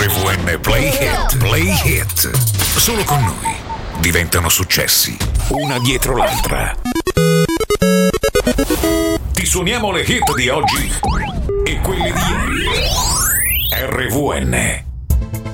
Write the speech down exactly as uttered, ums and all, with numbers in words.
R V N Play Hit, Play Hit. Solo con noi diventano successi, una dietro l'altra. Ti suoniamo le hit di oggi e quelle di ieri. R V N.